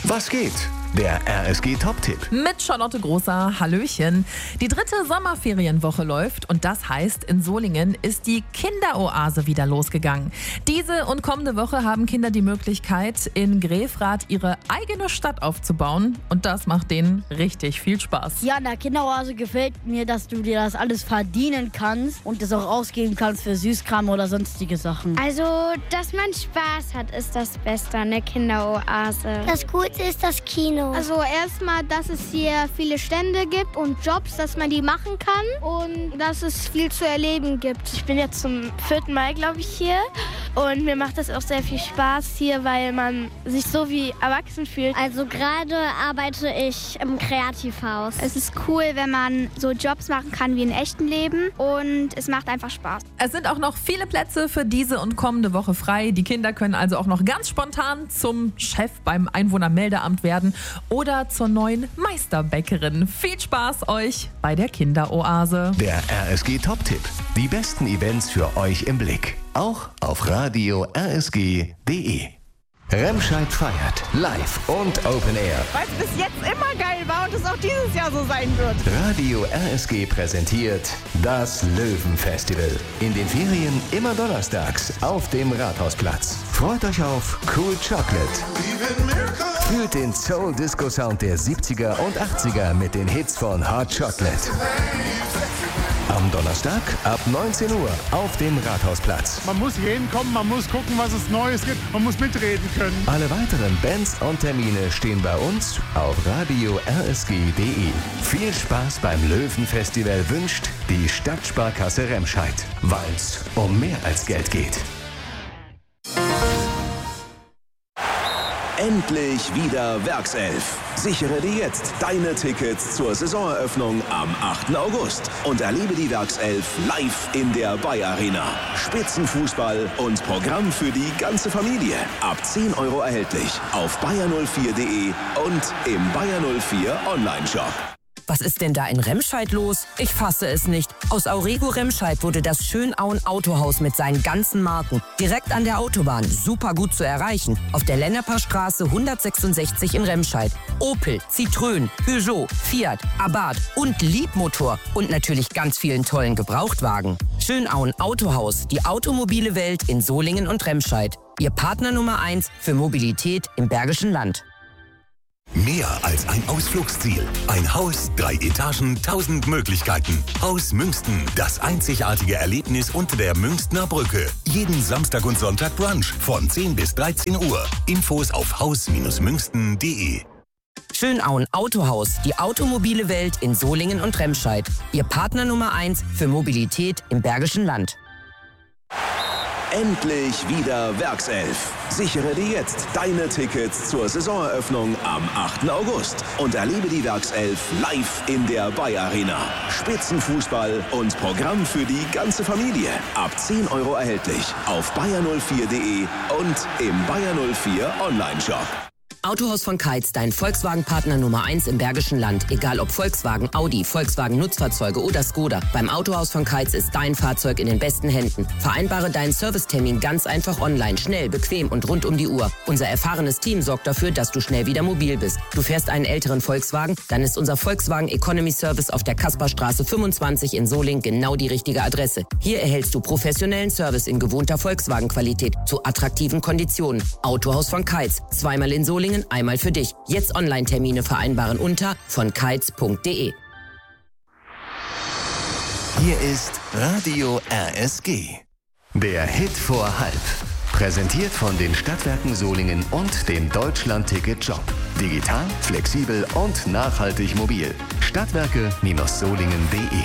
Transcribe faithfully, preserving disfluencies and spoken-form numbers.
Was geht? Der R S G-Top-Tipp. Mit Charlotte Großer, Hallöchen. Die dritte Sommerferienwoche läuft und das heißt, in Solingen ist die Kinderoase wieder losgegangen. Diese und kommende Woche haben Kinder die Möglichkeit, in Grefrath ihre eigene Stadt aufzubauen und das macht denen richtig viel Spaß. Ja, in der Kinderoase gefällt mir, dass du dir das alles verdienen kannst und es auch ausgeben kannst für Süßkram oder sonstige Sachen. Also, dass man Spaß hat, ist das Beste an der Kinderoase. Das Gute ist das Kino. Also erstmal, dass es hier viele Stände gibt und Jobs, dass man die machen kann und dass es viel zu erleben gibt. Ich bin jetzt zum vierten Mal, glaube ich, hier und mir macht das auch sehr viel Spaß hier, weil man sich so wie erwachsen fühlt. Also gerade arbeite ich im Kreativhaus. Es ist cool, wenn man so Jobs machen kann wie im echten Leben und es macht einfach Spaß. Es sind auch noch viele Plätze für diese und kommende Woche frei. Die Kinder können also auch noch ganz spontan zum Chef beim Einwohnermeldeamt werden oder zur neuen Meisterbäckerin. Viel Spaß euch bei der Kinderoase. Der R S G-Top-Tipp. Die besten Events für euch im Blick. Auch auf radio r s g punkt d e. Remscheid feiert live und Open Air. Weil es bis jetzt immer geil war und es auch dieses Jahr so sein wird. Radio R S G präsentiert das Löwenfestival. In den Ferien immer donnerstags auf dem Rathausplatz. Freut euch auf Cool Chocolate. Fühlt den Soul-Disco-Sound der siebziger und achtziger mit den Hits von Hot Chocolate. Am Donnerstag ab neunzehn Uhr auf dem Rathausplatz. Man muss hier hinkommen, man muss gucken, was es Neues gibt, man muss mitreden können. Alle weiteren Bands und Termine stehen bei uns auf radio r s g punkt d e. Viel Spaß beim Löwenfestival wünscht die Stadtsparkasse Remscheid, weil's um mehr als Geld geht. Endlich wieder Werkself. Sichere dir jetzt deine Tickets zur Saisoneröffnung am achten August und erlebe die Werkself live in der Bayer Arena. Spitzenfußball und Programm für die ganze Familie. Ab zehn Euro erhältlich auf bayer null vier punkt d e und im Bayer null vier Online-Shop. Was ist denn da in Remscheid los? Ich fasse es nicht. Aus Aurego Remscheid wurde das Schönauen Autohaus mit seinen ganzen Marken direkt an der Autobahn super gut zu erreichen. Auf der Lenneperstraße hundertsechsundsechzig in Remscheid. Opel, Citroën, Peugeot, Fiat, Abarth und Liebmotor und natürlich ganz vielen tollen Gebrauchtwagen. Schönauen Autohaus, die automobile Welt in Solingen und Remscheid. Ihr Partner Nummer eins für Mobilität im Bergischen Land. Mehr als ein Ausflugsziel. Ein Haus, drei Etagen, tausend Möglichkeiten. Haus Münsten, das einzigartige Erlebnis unter der Münstner Brücke. Jeden Samstag und Sonntag Brunch von zehn bis dreizehn Uhr. Infos auf haus Münsten punkt d e. Schönauen Autohaus, die automobile Welt in Solingen und Remscheid. Ihr Partner Nummer eins für Mobilität im Bergischen Land. Endlich wieder Werkself. Sichere dir jetzt deine Tickets zur Saisoneröffnung am achten August und erlebe die Werkself live in der Bayer Arena. Spitzenfußball und Programm für die ganze Familie. Ab zehn Euro erhältlich auf bayer null vier punkt d e und im Bayer null vier Online-Shop. Autohaus von Keitz, dein Volkswagen-Partner Nummer eins im Bergischen Land. Egal ob Volkswagen, Audi, Volkswagen Nutzfahrzeuge oder Skoda. Beim Autohaus von Keitz ist dein Fahrzeug in den besten Händen. Vereinbare deinen Servicetermin ganz einfach online, schnell, bequem und rund um die Uhr. Unser erfahrenes Team sorgt dafür, dass du schnell wieder mobil bist. Du fährst einen älteren Volkswagen, dann ist unser Volkswagen Economy Service auf der Kasperstraße fünfundzwanzig in Solingen genau die richtige Adresse. Hier erhältst du professionellen Service in gewohnter Volkswagen-Qualität zu attraktiven Konditionen. Autohaus von Keitz, zweimal in Solingen, einmal für dich. Jetzt Online-Termine vereinbaren unter von keitz punkt d e. Hier ist Radio R S G. Der Hit vor halb. Präsentiert von den Stadtwerken Solingen und dem Deutschland-Ticket-Job. Digital, flexibel und nachhaltig mobil. Stadtwerke Solingen punkt d e.